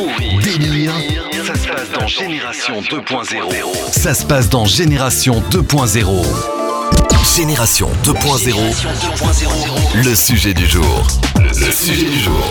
Délire, ça se passe dans Génération 2.0. Ça se passe dans Génération 2.0. Génération 2.0. Le sujet du jour. Le sujet du jour.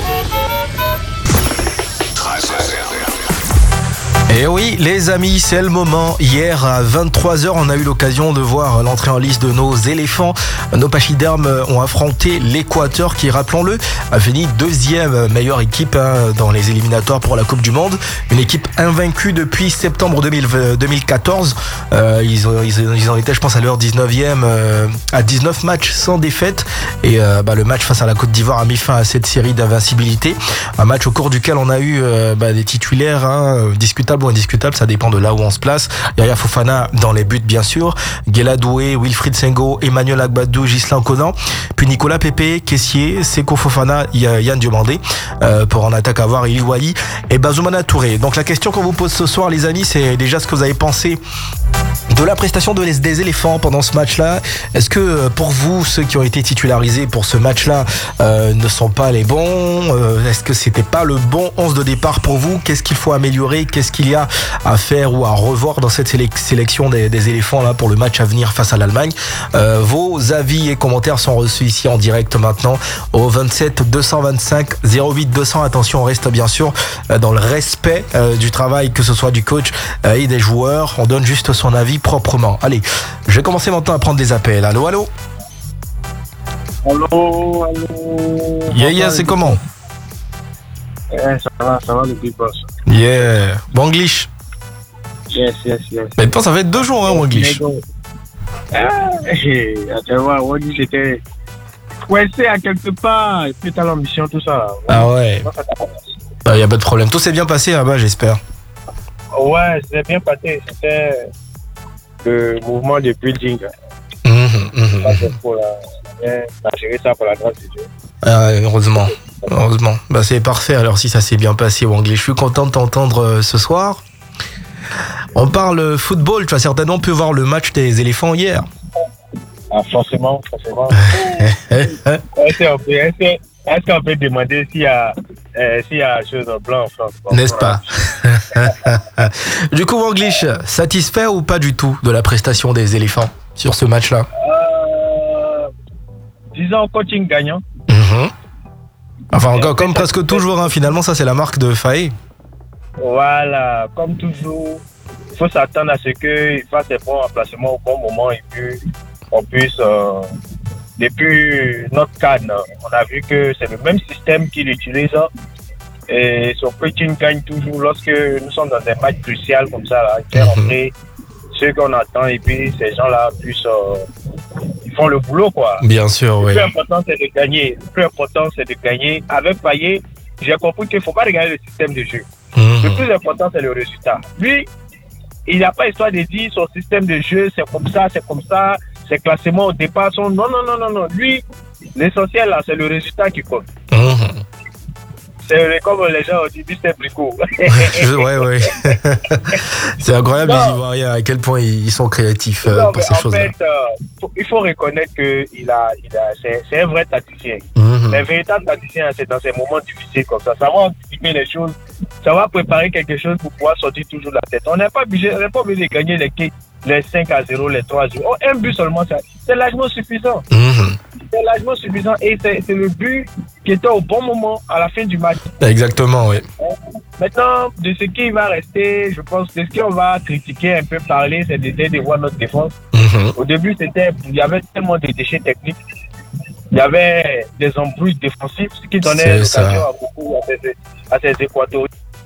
Et oui, les amis, c'est le moment. Hier à 23h, on a eu l'occasion de voir l'entrée en liste de nos éléphants. Nos pachydermes ont affronté l'Équateur qui, rappelons-le, a fini deuxième meilleure équipe dans les éliminatoires pour la Coupe du Monde. Une équipe invaincue depuis septembre 2014. Ils en étaient, je pense, à leur 19e, à 19 matchs sans défaite. Et le match face à la Côte d'Ivoire a mis fin à cette série d'invincibilité. Un match au cours duquel on a eu des titulaires discutables ou indiscutable, ça dépend de là où on se place. Yaya Fofana dans les buts, bien sûr. Guela Doué, Wilfried Sengo, Emmanuel Agbadou, Ghislain Conan. Puis Nicolas Pepe, Kessié, Seko Fofana, Yann Diomandé. Pour en attaque avoir Ili Wahi et Bazoumana Touré. Donc la question qu'on vous pose ce soir, les amis, c'est déjà ce que vous avez pensé de la prestation des éléphants pendant ce match-là. Est-ce que pour vous, ceux qui ont été titularisés pour ce match-là ne sont pas les bons? Est-ce que c'était pas le bon 11 de départ pour vous? Qu'est-ce qu'il faut améliorer? Qu'est-ce qu'il y a à faire ou à revoir dans cette sélection des éléphants là pour le match à venir face à l'Allemagne? Vos avis et commentaires sont reçus ici en direct maintenant au 27 225 08 200. Attention, on reste bien sûr dans le respect du travail, que ce soit du coach et des joueurs. On donne juste son avis proprement. Allez, je vais commencer maintenant à prendre des appels. Allô, allô. Allô. Yeah, c'est comment? Ça va le big boss. Yeah. Wanglish. Yes. Mais toi, ça fait 2 jours, Wanglish. Tu vois, Wanglish était coincé à quelque part. Et puis t'as l'ambition, tout ça. Ah ouais. Il n'y a pas de problème. Tout s'est bien passé là-bas, j'espère. Ouais, c'est bien passé. C'était le mouvement de building. Ça, c'est pour gérer ça pour la grâce de Dieu. Heureusement. C'est parfait alors si ça s'est bien passé, Wanglish. Je suis content de t'entendre ce soir. On parle football, tu as certainement pu voir le match des éléphants hier. Ah, forcément. Est-ce qu'on peut demander s'il y a chose en blanc en France? N'est-ce pas? Du coup, Wanglish, satisfait ou pas du tout de la prestation des éléphants sur ce match-là? Disons coaching gagnant. Enfin, encore comme presque toujours, finalement, ça c'est la marque de Faé. Voilà, comme toujours, il faut s'attendre à ce qu'il fasse les bons remplacements au bon moment et puis on puisse, depuis notre CAN, on a vu que c'est le même système qu'il utilise et son coaching gagne toujours lorsque nous sommes dans des matchs cruciaux comme ça, là, il fait rentrer ceux qu'on attend et puis ces gens-là puissent, ils font le boulot quoi. Bien sûr, oui. Le plus important c'est de gagner. Avec Payet, j'ai compris qu'il ne faut pas regarder le système de jeu. Le plus important, c'est le résultat. Lui, il n'a pas histoire de dire son système de jeu, c'est comme ça, ses classements au départ sont... Non. Lui, l'essentiel, là, c'est le résultat qui compte. C'est comme les gens ont dit, c'est bricot. Ouais. C'est incroyable, les Ivoiriens, à quel point ils sont créatifs pour ces choses-là. En fait, il faut reconnaître que c'est un vrai tacticien. Les véritables tacticiens, c'est dans ces moments difficiles comme ça. Ça va anticiper les choses, ça va préparer quelque chose pour pouvoir sortir toujours la tête. On n'est pas obligé de gagner les 5-0, les 3-0. Un but seulement, c'est largement suffisant. C'est largement suffisant et c'est le but qui était au bon moment à la fin du match. Exactement, oui. Maintenant, de ce qui va rester, je pense, de ce qu'on va critiquer, un peu parler, c'est d'essayer de voir notre défense. Au début, il y avait tellement de déchets techniques. Il y avait des embrouilles défensives, ce qui donnait l'occasion à beaucoup à ces Équatoriens.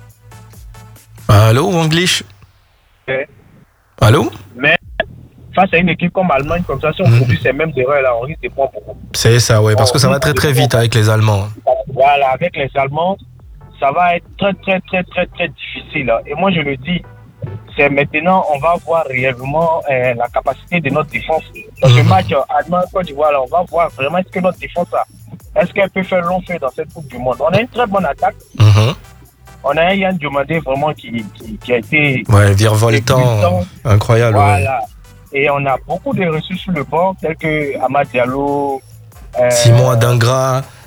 Allô, Wanglish? Allô? Mais face à une équipe comme l'Allemagne, comme ça, si on produit ces mêmes erreurs-là, on risque de prendre beaucoup. C'est ça, oui, parce que ça va très vite avec les Allemands. Voilà, avec les Allemands, ça va être très difficile. Et moi, je le dis, c'est maintenant, on va voir réellement la capacité de notre défense. Dans ce match Allemagne-Côte d'Ivoire, on va voir vraiment est-ce que notre défense, est-ce qu'elle peut faire long feu dans cette Coupe du Monde. On a une très bonne attaque. On a un Yann Diomandé vraiment qui a été... Ouais, virevoltant, incroyable. Voilà. Et on a beaucoup de ressources sur le banc, tels que Amad Diallo, Simon Adingra,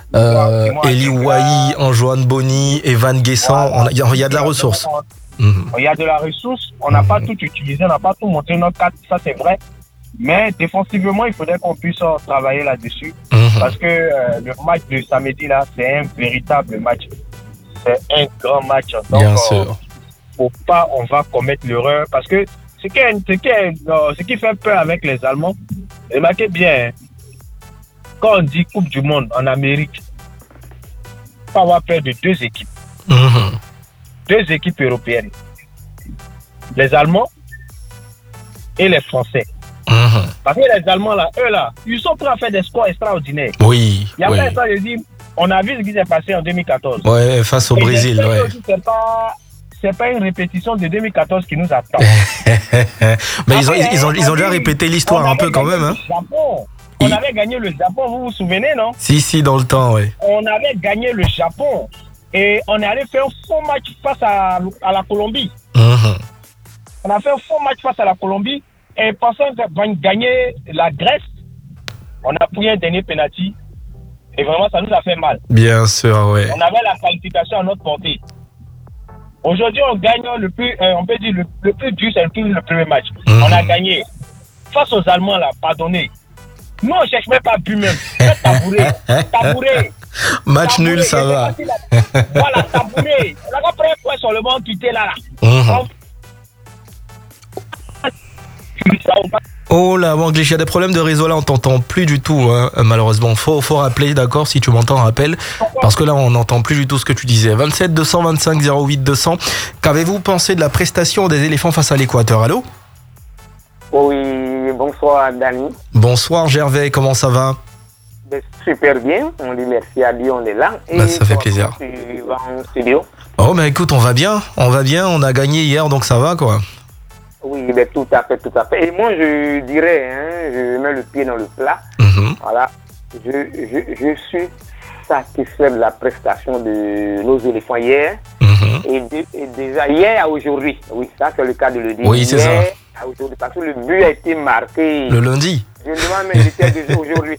Eli Wahi, Anjoine Boni, Evan Guessant, Voilà. il y a de la ressource. Il y a de la ressource, on n'a pas tout utilisé, on n'a pas tout montré notre carte, ça c'est vrai. Mais défensivement, il faudrait qu'on puisse travailler là-dessus. Parce que le match de samedi là, c'est un véritable match. C'est un grand match. Donc, Bien sûr. Faut pas, on va commettre l'erreur. Parce que ce qui fait peur avec les Allemands, remarquez bien, quand on dit Coupe du Monde en Amérique, il faut avoir peur de deux équipes. Deux équipes européennes. Les Allemands et les Français. Parce que les Allemands, là, eux, là, ils sont prêts à faire des scores extraordinaires. Oui. Il y a pas ça de dire, on a vu ce qui s'est passé en 2014. Ouais, face au Brésil, ouais. C'est pas une répétition de 2014 qui nous attend. Mais ils ont déjà répété l'histoire un peu quand même. Hein. On avait gagné le Japon, vous vous souvenez, non? Si, dans le temps, oui. On avait gagné le Japon et on est allé faire un faux match face à la Colombie. On a fait un faux match face à la Colombie et pensant gagner la Grèce, on a pris un dernier penalty et vraiment ça nous a fait mal. Bien sûr, oui. On avait la qualification à notre portée. Aujourd'hui, on gagne on peut dire le plus dur, c'est le premier match. On a gagné. Face aux Allemands, là, pardonnez. Nous, on ne cherche même pas but même. Tabouret. Match nul, ça va. Voilà, tabouret. On n'a pas pris un point sur le banc quitté là. Oh là, Wanglish, il y a des problèmes de réseau là, on t'entend plus du tout, hein, malheureusement. Faut rappeler, d'accord, si tu m'entends, rappelle. Parce que là, on n'entend plus du tout ce que tu disais. 27 225 08 200. Qu'avez-vous pensé de la prestation des éléphants face à l'Équateur? Allô? Oui, bonsoir Dani. Bonsoir Gervais, comment ça va? Super bien, on dit merci à Dieu, on est là. Et ça fait plaisir. Tu vas en studio? Oh, mais écoute, on va bien, on a gagné hier, donc ça va quoi. Oui, mais tout à fait. Et moi, je dirais, je mets le pied dans le plat. Voilà, je suis satisfait de la prestation de nos éléphants hier. Et déjà hier à aujourd'hui. Oui, ça c'est le cas de le dire. Oui, c'est hier, ça. À aujourd'hui, parce que le but a été marqué. Le lundi. Je me demande, mais j'étais déjà aujourd'hui.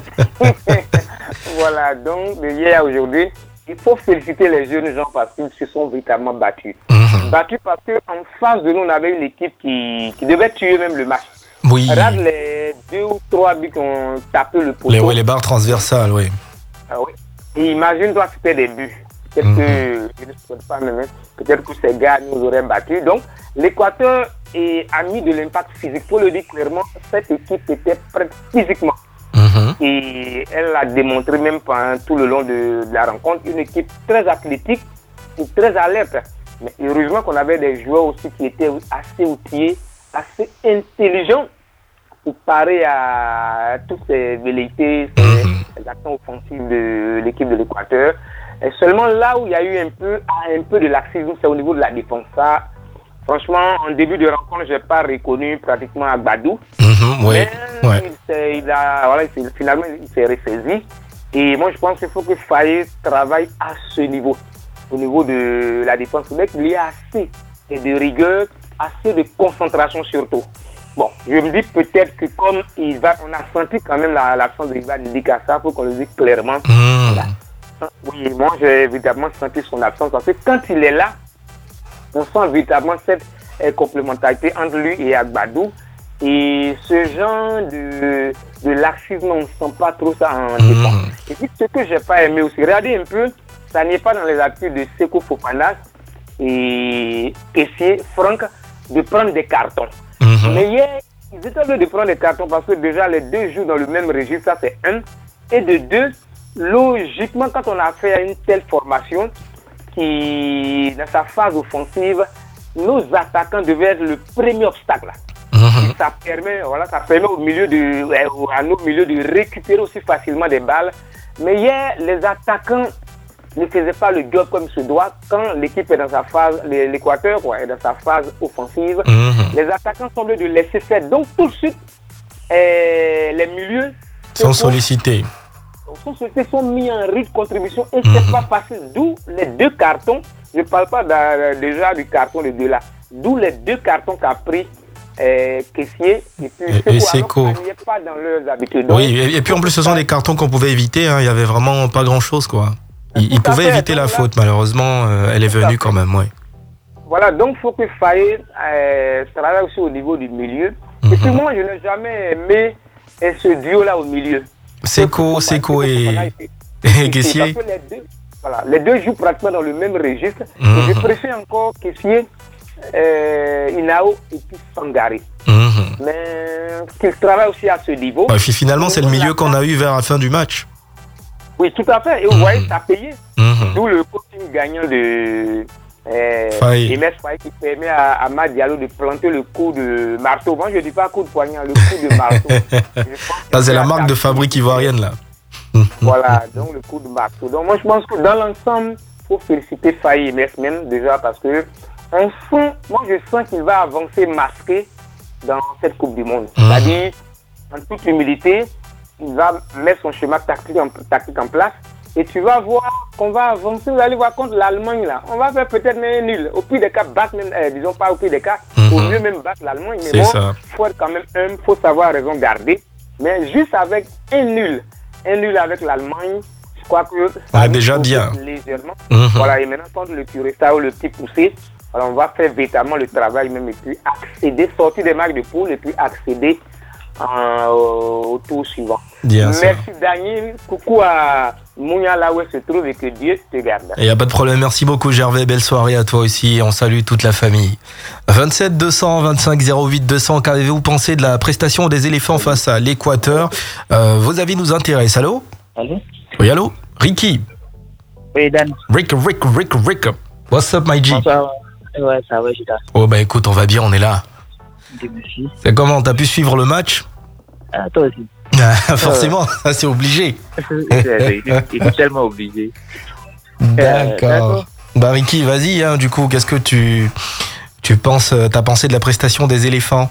Voilà, donc de hier à aujourd'hui, il faut féliciter les jeunes gens parce qu'ils se sont véritablement battus. Battus parce qu'en face de nous, on avait une équipe qui devait tuer même le match. Oui. Regarde les 2 ou 3 buts qui ont tapé le poteau. Les barres transversales, oui. Ah, oui. Et imagine-toi que c'était des buts. Peut-être que, je ne souhaite pas même, peut-être que ces gars nous auraient battus. Donc, l'Équateur a mis de l'impact physique. Pour le dire clairement, cette équipe était prête physiquement. Et elle a démontré même pendant tout le long de la rencontre une équipe très athlétique et très alerte. Mais heureusement qu'on avait des joueurs aussi qui étaient assez outillés, assez intelligents pour parer à toutes ces velléités, ces actions offensives de l'équipe de l'Équateur. Et seulement là où il y a eu un peu de laxisme, c'est au niveau de la défense. Ça, franchement, en début de rencontre, je n'ai pas reconnu pratiquement Agbadou. Finalement, il s'est ressaisi. Et moi, je pense qu'il faut que Faye travaille à ce niveau, au niveau de la défense. Il y a assez de rigueur, assez de concentration surtout. Bon, je me dis peut-être que comme on a senti quand même l'absence de Ivan Ndikassa, pour qu'on le dise clairement. Oui, moi j'ai évidemment senti son absence parce que quand il est là, on sent véritablement cette complémentarité entre lui et Agbadou. Et ce genre de laxisme, on ne sent pas trop ça en défense. Et puis ce que je n'ai pas aimé aussi, regardez un peu, ça n'est pas dans les habitudes de Seko Fofana et Kessié, Franck, de prendre des cartons. Mais hier, ils étaient obligés de prendre des cartons parce que déjà les deux jouent dans le même registre, ça c'est un. Et de deux, logiquement, quand on a fait une telle formation, qui, dans sa phase offensive, nos attaquants devaient être le premier obstacle. Et ça permet à nos milieux de récupérer aussi facilement des balles. Mais hier, les attaquants ne faisaient pas le job comme il se doit. Quand l'équipe est dans sa phase, l'Équateur est dans sa phase offensive, les attaquants semblent de laisser faire. Donc tout de suite, les milieux sont sollicités. Sont mis en rythme de contribution et c'est pas facile. D'où les 2 cartons. Je ne parle pas déjà du carton de là. D'où les 2 cartons qu'a pris Kessié et Seko. Il n'y a pas dans leurs habitudes. Oui, et puis en plus, ce sont des cartons qu'on pouvait éviter. Il y avait vraiment pas grand-chose, quoi. Il pouvait éviter la faute, malheureusement, elle est venue quand même, oui. Voilà, donc il faut que Faye travaille aussi au niveau du milieu. Et puis moi, je n'ai jamais aimé ce duo-là au milieu. Seko et Kessié. Les deux jouent pratiquement dans le même registre. Et je préfère encore Kessié, Inao et puis Sangare. Mais qu'ils travaillent aussi à ce niveau. Et puis finalement, c'est le milieu qu'on a eu vers la fin du match. Oui, tout à fait. Et vous voyez, ça a payé. D'où le coaching gagnant de Emes Faye qui permet à Amad Diallo de planter le coup de marteau. Moi, je ne dis pas coup de poignard, le coup de marteau. Ça, c'est la marque de fabrique ivoirienne, là. Voilà, donc le coup de marteau. Donc moi, je pense que dans l'ensemble, il faut féliciter Faye et Emes même déjà parce que moi, je sens qu'il va avancer masqué dans cette Coupe du Monde. C'est-à-dire, en toute humilité, il va mettre son schéma tactique en place. Et tu vas voir qu'on va avancer. Vous allez voir contre l'Allemagne là. On va faire peut-être même nul. Au pire des cas, battre même, disons pas au pire des cas, au mieux même battre l'Allemagne. Mais bon, il faut être quand même humble, il faut savoir raison garder. Mais juste avec un nul avec l'Allemagne, je crois que ça déjà bien. Légèrement. Voilà, et maintenant contre le Curaçao, le petit poussé, alors on va faire véritablement le travail même et puis accéder, sortir des matchs de poule et puis accéder au tour suivant. Merci Daniel, coucou à Mounia là où elle se trouve et que Dieu te garde. Il n'y a pas de problème, merci beaucoup Gervais, belle soirée à toi aussi, on salue toute la famille. 27 200 25 08 200, qu'avez-vous pensé de la prestation des éléphants face à l'Équateur? Vos avis nous intéressent, allô? Allô? Oui, allô? Ricky? Oui, Dan. Rick. What's up, my G? Bonsoir. Ouais, ça va, Gita. Oh, bah écoute, on va bien, on est là. Merci. C'est comment? T'as pu suivre le match? Toi aussi. Forcément, ça c'est obligé. C'est tellement obligé. D'accord. Bah Ricky, vas-y, du coup, qu'est-ce que tu penses, t'as pensé de la prestation des éléphants?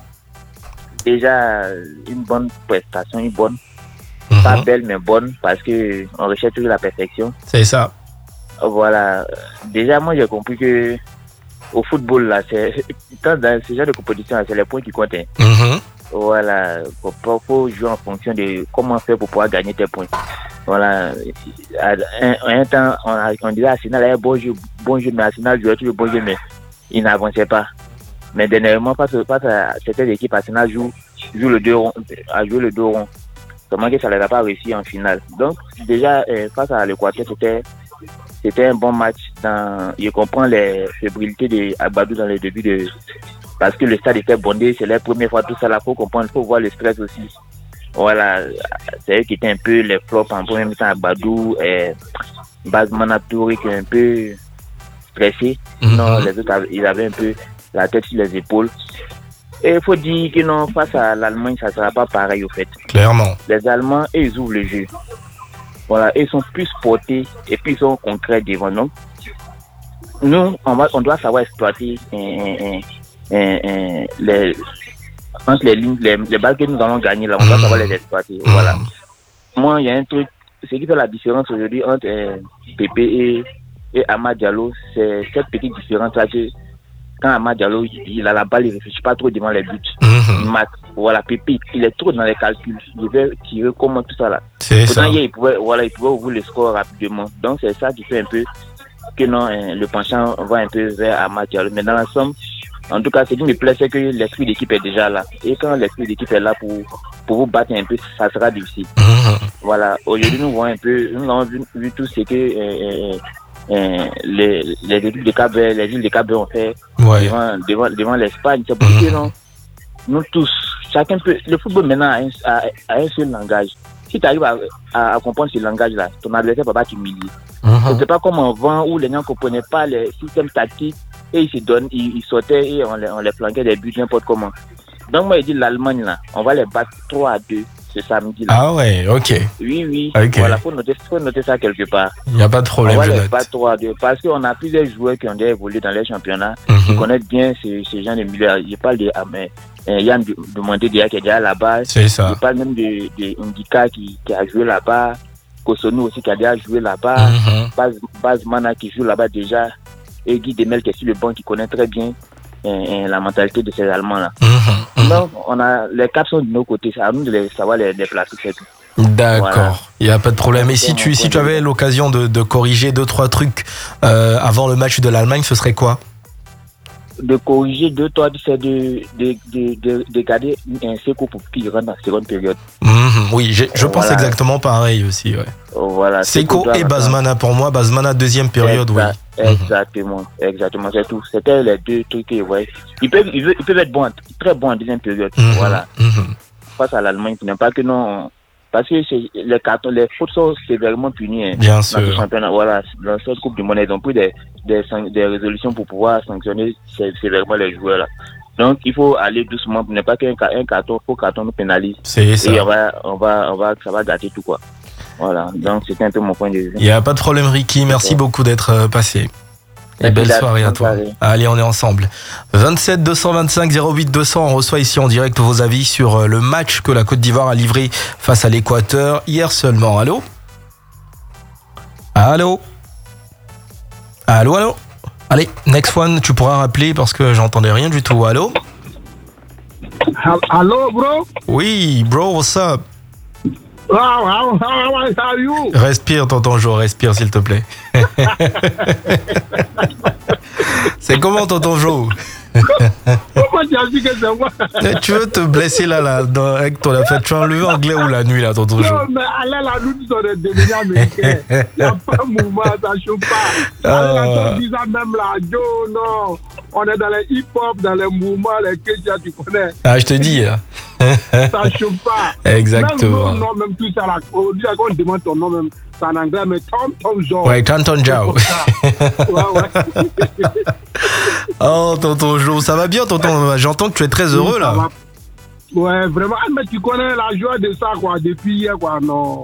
Déjà, une bonne prestation, pas belle mais bonne, parce que on recherche toujours la perfection. C'est ça. Voilà. Déjà, moi j'ai compris que au football là, dans ce genre de compétition là, c'est les points qui comptent. Voilà, faut jouer en fonction de comment faire pour pouvoir gagner tes points. Voilà, un temps, on disait Arsenal avait bon jeu, mais Arsenal jouait toujours bon jeu, mais il n'avançait pas. Mais dernièrement, face à certaines équipes, Arsenal joue le deux rond. Seulement que ça ne les a pas réussi en finale. Donc, déjà, face à l'Équateur, c'était un bon match. Je comprends les fébrilités d'Agbadou dans le début parce que le stade était bondé, c'est la première fois, tout ça là, faut comprendre, faut voir le stress aussi. Voilà, c'est eux qui étaient un peu les flops en premier temps, Agbadou, Bazman Touré qui est un peu stressé. Non, les autres, ils avaient un peu la tête sur les épaules. Et il faut dire que non, face à l'Allemagne, ça ne sera pas pareil au fait. Clairement. Les Allemands, ils ouvrent le jeu. Voilà, ils sont plus portés et puis ils sont concrets devant nous. Nous, on doit savoir exploiter entre les lignes, les balles que nous allons gagner là, on doit savoir les exploiter. Voilà. Moi, il y a un truc, ce qui fait la différence aujourd'hui entre Pépé et Amad Diallo, c'est cette petite différence là que quand Amad Diallo il a la balle, il ne réfléchit pas trop devant les buts. Il marque. Voilà, Pépé, il est trop dans les calculs. Il veut tirer comment tout ça là. C'est ça. Hier, il pouvait ouvrir le score rapidement. Donc c'est ça qui fait un peu que non, le penchant va un peu vers Amad Diallo. Mais dans l'ensemble, en tout cas, ce qui me plaît, c'est que l'esprit d'équipe est déjà là. Et quand l'esprit d'équipe est là pour vous battre un peu, ça sera difficile. Voilà. Aujourd'hui, nous avons vu tout ce que les équipes de Cap-Vert, les îles de Cap-Vert ont fait devant l'Espagne. C'est pour que non, nous tous, chacun peut. Le football maintenant a un seul langage. Si tu arrives à comprendre ce langage-là, ton adversaire ne va pas t'humilier. C'est pas comme avant où les gens ne comprenaient pas les systèmes tactiques. Et ils sautaient et on les flanquait des buts n'importe comment. Donc moi, je dis l'Allemagne là, on va les battre 3-2 ce samedi là. Ah ouais, ok. Oui. Okay. Voilà, faut noter ça quelque part. Il n'y a pas de problème. On va les battre 3-2 parce qu'on a plusieurs joueurs qui ont déjà évolué dans les championnats, qui connaissent bien ces gens de milieu. Je parle de Yann Demandé qui est déjà là-bas. C'est ça. Je parle même de Indika qui a joué là-bas. Kosonou aussi qui a déjà joué là-bas. Bazmana qui joue là-bas déjà. Et Guy Demel qui est sur le banc qui connaît très bien la mentalité de ces Allemands-là. Donc, les caps sont de nos côtés. C'est à nous de savoir les déplacer, c'est tout. D'accord, voilà. Il n'y a pas de problème. Et si tu avais l'occasion de corriger 2-3 trucs avant le match de l'Allemagne, ce serait quoi? De corriger 2-3, c'est de garder un Seko pour qu'il rentre dans la seconde période. Oui, je pense exactement pareil aussi. Ouais. Voilà, Seko et Basmana pour moi. Basmana deuxième période, oui. Exactement, c'est tout. C'était les 2 trucs. Ouais. Ils peuvent être bons, très bons en deuxième période. Voilà. Face à l'Allemagne, qui n'est pas que non. Parce que les cartons, les fautes sont sévèrement punies. Bien sûr. Dans ce championnat, voilà, dans cette Coupe du Monde, ils ont pris des résolutions pour pouvoir sanctionner sévèrement les joueurs là. Donc il faut aller doucement pour ne pas qu'un faux carton nous pénalise. C'est ça. Et ça va gâter tout quoi. Voilà. Donc c'était un peu mon point de vue. Il n'y a pas de problème, Ricky. Merci beaucoup d'être passé. Et belle soirée à toi. Allez, on est ensemble. 27 225 08 200. On reçoit ici en direct vos avis sur le match que la Côte d'Ivoire a livré face à l'Équateur hier seulement. Allô? Allô? Allô, allô? Allez, next one, tu pourras rappeler parce que j'entendais rien du tout. Allô? Allô, bro? Oui, bro, what's up? How are you? Respire, tonton Joe, respire s'il te plaît. C'est comment, tonton Joe? Pourquoi tu as dit que c'est moi? Tu veux te blesser là avec ton affaire? Tu as enlevé anglais ou la nuit là, tonton Joe? Non, mais allez là, nous sommes devenus américains. Il n'y a pas de mouvement, ça ne chauffe pas. Allez là, on dit ça même là, Joe, non. On est dans les hip-hop, dans les mouvements, les Kéja, tu connais. Ah, je te dis. Ça ne chauffe pas. Exactement. Même tout ça là. On dit qu'on demande ton nom même. C'est en anglais, mais Tom Joe. Ouais, tonton Joe. Ouais. Oh, tonton Joe, ça va bien, tonton? J'entends que tu es très heureux là. Ouais, vraiment. Mais tu connais la joie de ça, quoi, depuis hier, quoi, non.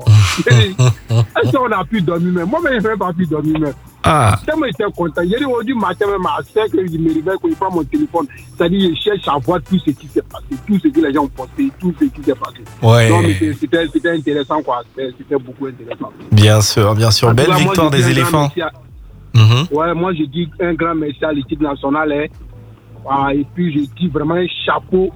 Est-ce qu'on a pu dormir même? Moi-même, je n'ai pas pu dormir même. Ah. Tellement j'étais content. Hier, aujourd'hui matin, même à 5 heures, je me réveille, quand je prends mon téléphone, c'est-à-dire, je cherche à voir tout ce qui s'est passé, tout ce que les gens ont posté, tout ce qui s'est passé. Ouais. Non, mais c'était intéressant, quoi. C'était beaucoup intéressant. Bien sûr, bien sûr. Belle victoire des éléphants. Ouais, moi, je dis un grand merci à l'équipe nationale. Et puis, je dis vraiment un chapeau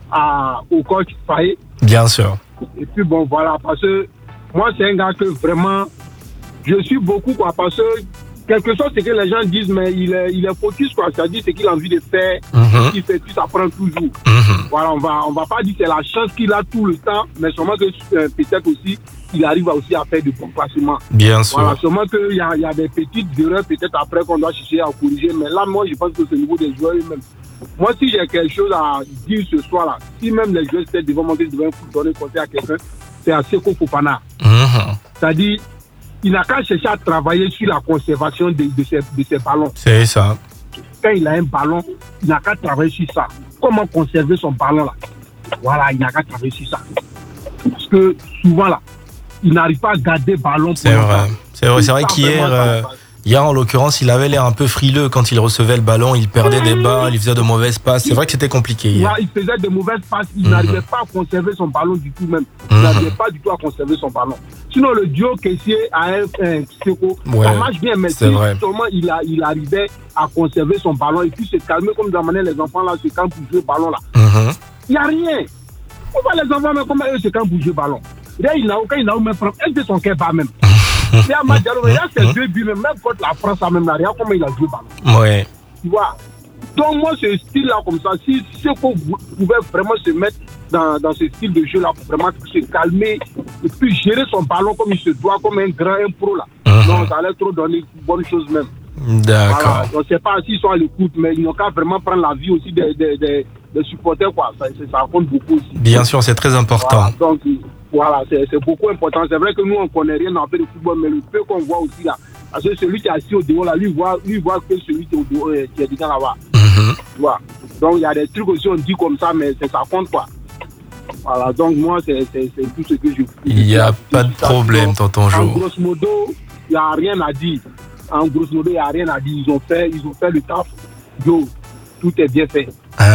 au coach Faye. Bien sûr. Et puis, bon, voilà, parce que moi, c'est un gars que vraiment, je suis beaucoup, quoi, parce que quelque chose, c'est que les gens disent, mais il est focus, quoi. C'est-à-dire, ce qu'il a envie de faire, ce qu'il fait, puis ça prend toujours. Voilà, on va pas dire que c'est la chance qu'il a tout le temps, mais sûrement que peut-être aussi, il arrive aussi à faire de bons placements. Bien sûr. Voilà, sûrement qu'il y a des petites erreurs, peut-être après qu'on doit chercher à corriger, mais là, moi, je pense que c'est au niveau des joueurs eux-mêmes. Moi, si j'ai quelque chose à dire ce soir-là, si même les joueurs étaient devant moi, que je devais donner conseil à quelqu'un, c'est à Seko Fofana. C'est-à-dire, il n'a qu'à chercher à travailler sur la conservation de ses ballons. C'est ça. Quand il a un ballon, il n'a qu'à travailler sur ça. Comment conserver son ballon là? Voilà, il n'a qu'à travailler sur ça. Parce que souvent là, il n'arrive pas à garder le ballon. C'est vrai. C'est vrai qu'hier, en l'occurrence, il avait l'air un peu frileux quand il recevait le ballon. Il perdait des balles, il faisait de mauvaises passes. C'est vrai que c'était compliqué hier. Ouais, il faisait de mauvaises passes. Il n'arrivait pas à conserver son ballon du tout même. Il n'arrivait pas du tout à conserver son ballon. Sinon, le duo caissier à un Seko, ça marche bien. Mais si seulement il arrivait à conserver son ballon et puis se calmer comme de la manière les enfants là se calment pour jouer le ballon là. Il n'y a rien. On voit les enfants, mais comment eux se calment pour jouer le ballon. Là, quand il a même prendre, est-ce que son cœur bat même? Il y a ces 2 buts, même contre la France, même là, regarde comment il a joué le ballon. Ouais. Tu vois? Donc, moi, ce style-là, comme ça, si Seko pouvait vraiment se mettre dans ce style de jeu-là, pour vraiment se calmer et puis gérer son ballon comme il se doit, comme un grand pro, là. Non, ça allait trop donner de bonnes choses même. D'accord. Voilà. On ne sait pas s'ils sont à l'écoute, mais ils n'ont qu'à vraiment prendre la vie aussi des supporters, quoi. Ça compte beaucoup aussi. Bien sûr, c'est très important. Voilà. Donc, voilà, c'est beaucoup important. C'est vrai que nous, on ne connaît rien en fait de football, mais le peu qu'on voit aussi là, parce que celui qui est assis au dehors là, lui voit que celui qui est au dehors, qui est dedans là-bas. Tu vois. Donc, il y a des trucs aussi, on dit comme ça, mais ça compte quoi. Voilà, donc moi, c'est tout ce que je... Il n'y a pas de problème, tonton Joe. En grosso modo, il n'y a rien à dire. En grosso modo, il n'y a rien à dire. Ils ont fait le taf. Yo, tout est bien fait.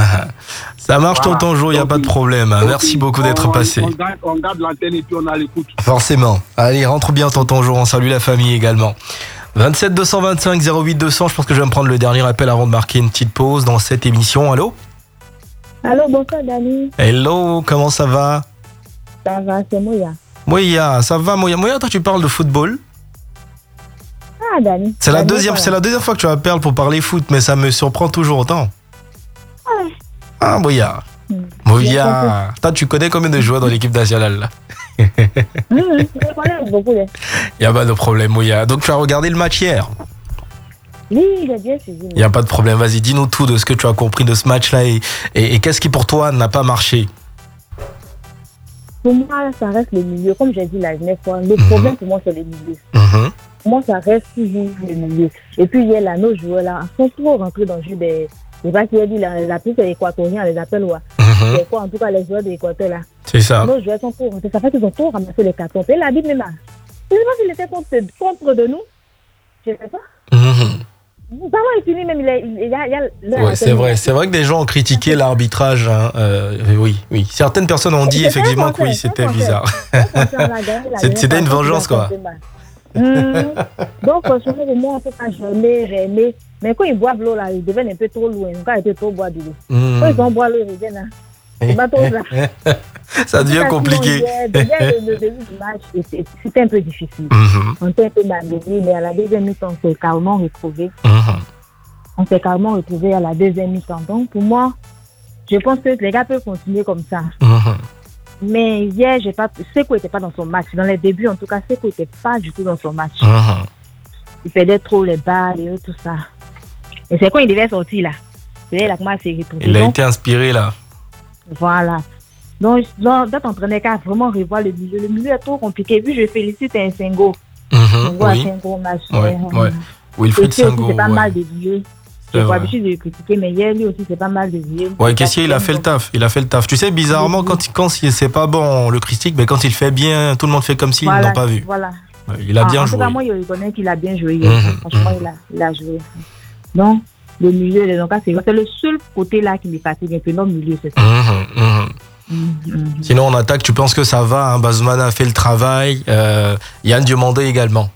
Ça marche, voilà. Tonton Joe, il n'y a pas de problème. Merci beaucoup d'être passé. On garde l'antenne et puis on a l'écoute. Forcément. Allez, rentre bien, tonton Joe. On salue la famille également. 27 225 08 200. Je pense que je vais me prendre le dernier appel avant de marquer une petite pause dans cette émission. Allô? Allô, bonsoir Dani. Hello, comment ça va? Ça va, c'est Moya. Moya, ça va Moya? Moya, toi tu parles de football? Ah Dani. C'est la deuxième fois que tu m'appelles pour parler foot, mais ça me surprend toujours autant. Ouais. Ah Moya. Moya, toi tu connais combien de joueurs dans l'équipe nationale là? Je connais beaucoup. Il n'y a pas de problème Moya. Donc tu as regardé le match hier? Oui, j'ai bien suivi. Il n'y a pas de problème, vas-y, dis-nous tout de ce que tu as compris de ce match-là et qu'est-ce qui pour toi n'a pas marché? Pour moi, ça reste le milieu. Comme j'ai dit la dernière fois, le problème pour moi, c'est le milieu. Pour moi, ça reste toujours le milieu. Et puis, il y a là, nos joueurs là, sont trop rentrés dans le jeu des... Je ne sais pas qui a dit, la plus c'est équatorien, les appelle ouais. C'est quoi, en tout cas, les joueurs de l'Équateur là. C'est ça. Nos joueurs sont trop rentrés. Ça fait qu'ils ont trop ramassé les cartons. Et la Bible même là. Je ne sais pas s'il était contre de nous. Je ne sais pas. Ouais, c'est vrai que des gens ont critiqué l'arbitrage. Hein. Oui. Certaines personnes ont dit effectivement que oui, c'était bizarre. C'était une vengeance, quoi. Donc, franchement, pour moi, en fait, j'ai aimé. Mais quand ils boivent l'eau, là, ils deviennent un peu trop loin. Quand ils étaient trop boire de l'eau. Quand ils vont boire l'eau, ils viennent là. C'est pas trop là. Ça devient compliqué. Le début du match, c'était un peu difficile. On était un peu malgré, mais à la deuxième mi-temps, on s'est carrément retrouvé. On s'est carrément retrouvé à la deuxième mi-temps. Donc, pour moi, je pense que les gars peuvent continuer comme ça. Mais hier, Seko n'était pas dans son match. Dans les débuts, en tout cas, Seko n'était pas du tout dans son match. Il perdait trop les balles et tout ça. Et c'est quand il devait sortir là. C'est là comment s'est retrouvé. Il a été inspiré là. Voilà. Donc, d'être entraîné qu'à vraiment revoir le milieu. Le milieu est trop compliqué. Puis, je félicite un Sengo. On voit un gros match. Wilfried Sengo. C'est pas mal de milieu. J'ai pas l'habitude de le critiquer, mais hier, lui aussi, c'est pas mal de milieu. Ouais, Kessié, il a fait le taf. Tu sais, bizarrement, quand c'est pas bon, on le critique, mais quand il fait bien, tout le monde fait comme s'ils n'ont pas vu. Voilà. Il a bien joué. En tout cas, moi, je reconnais qu'il a bien joué. Franchement, il a joué. Donc, le milieu, c'est le seul côté là qui me fatigue un peu. Non, le milieu, c'est ça. Sinon, en attaque, tu penses que ça va, hein? Bazumana a fait le travail. Yann Diomandé également.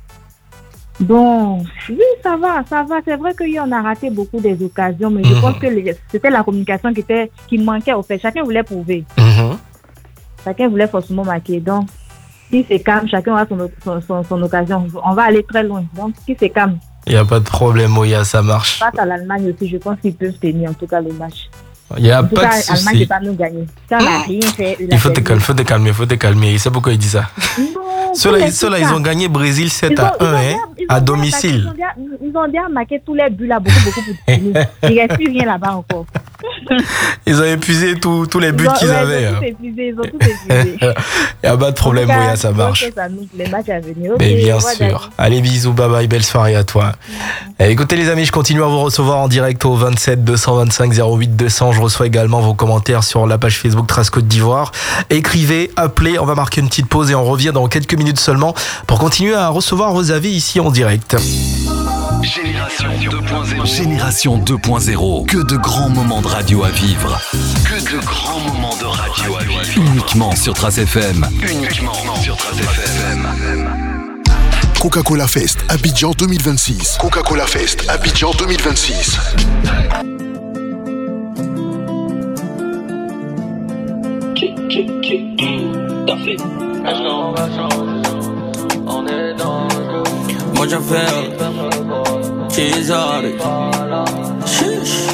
Bon, oui, ça va. C'est vrai qu'on a raté beaucoup des occasions, mais je pense que c'était la communication qui manquait au fait. Chacun voulait prouver. Chacun voulait forcément marquer. Donc, si c'est calme, chacun aura son occasion. On va aller très loin. Donc, si c'est calme. Il n'y a pas de problème, Moya, ça marche. Face à l'Allemagne aussi, je pense qu'ils peuvent tenir en tout cas le match. Il n'y a pas de souci. L'Allemagne ne peut pas nous gagner. Ça n'a rien fait. Il faut te calmer. Il sait pourquoi il dit ça. Ceux-là, ils ont gagné Brésil 7-1 à domicile. Ils ont bien marqué tous les buts là, beaucoup pour tenir. Il ne reste plus rien là-bas encore. Ils ont épuisé tous les buts qu'ils avaient. Ils ont tout épuisé. Il n'y a pas de problème, Moya, ça marche. Les matchs à venir. Mais bien sûr. Allez, bisous, bye bye, belle soirée à toi. Écoutez les amis, je continue à vous recevoir en direct au 27 225 08 200. Je reçois également vos commentaires sur la page Facebook Trace Côte d'Ivoire. Écrivez, appelez, on va marquer une petite pause et on revient dans quelques minutes seulement pour continuer à recevoir vos avis ici en direct. Génération 2.0. Génération 2.0. Que de grands moments de radio à vivre. Que de grands moments de radio à vivre. Uniquement sur Trace FM. Coca-Cola Fest Abidjan 2026. Coca-Cola Fest Abidjan 2026. Moi j'en fais She's all it.